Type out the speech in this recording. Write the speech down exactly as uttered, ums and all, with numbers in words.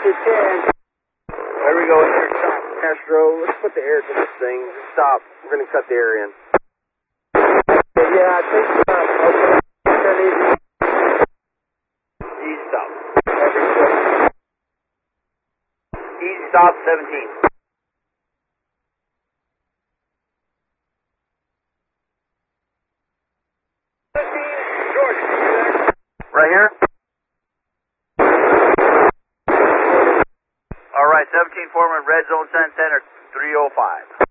ten. There we go, air stop. Astro, let's put the air to this thing. Stop. We're going to cut the air in. Yeah, I think so. Okay. That is easy stop. Easy stop, seventeen. George, right here? All right, seventeen Foreman, red zone, Sun Center, three oh five.